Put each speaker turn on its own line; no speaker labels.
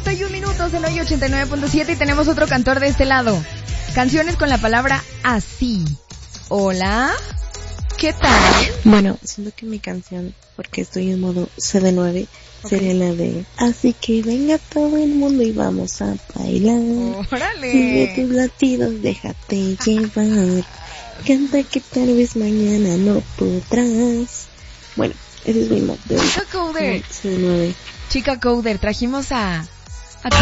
31 minutos en hoy 89.7 y tenemos otro cantor de este lado. Canciones con la palabra así. Hola, ¿qué tal?
Bueno, siento que mi canción, porque estoy en modo CD9, sería la de así que venga todo el mundo y vamos a bailar.
¡Órale!
Sigue tus latidos, déjate llevar. Canta que tal vez mañana no podrás. Bueno, ese es mi mod de hoy.
Chica Coder.
CD9.
Chica Coder, trajimos a